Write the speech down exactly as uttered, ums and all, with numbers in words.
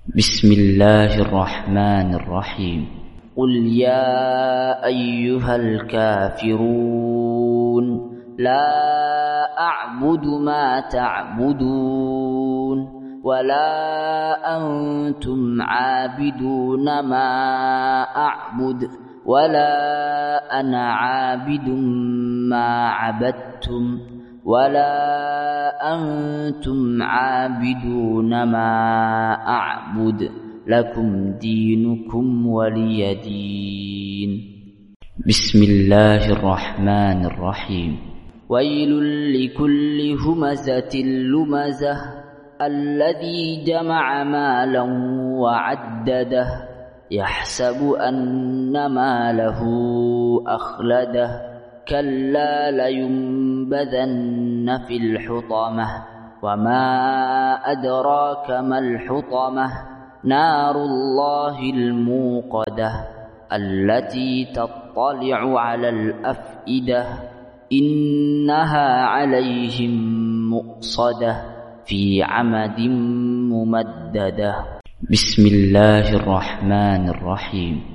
بسم الله الرحمن الرحيم. قل يا أيها الكافرون لا أعبد ما تعبدون ولا أنتم عابدون ما أعبد ولا أنا عابد ما عبدتم ولا أنتم عابدون ما أعبد لكم دينكم ولي دين. بسم الله الرحمن الرحيم. ويل لكل همزة لمزة الذي جمع مالا وعدده يحسب أن ماله أخلده كلا لينبذن في الحطمة وما أدراك ما الحطمة نار الله الموقدة التي تطلع على الأفئدة إنها عليهم مؤصدة في عمد ممددة. بسم الله الرحمن الرحيم.